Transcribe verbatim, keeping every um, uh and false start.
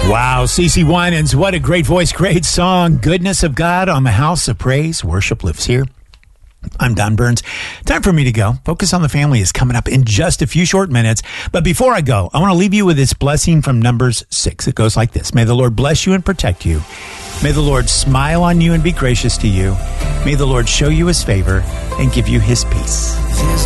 Wow, CeCe Winans, what a great voice, great song. Goodness of God on the House of Praise. Worship lives here. I'm Don Burns. Time for me to go. Focus on the Family is coming up in just a few short minutes. But before I go, I want to leave you with this blessing from Numbers six. It goes like this. May the Lord bless you and protect you. May the Lord smile on you and be gracious to you. May the Lord show you his favor and give you his peace.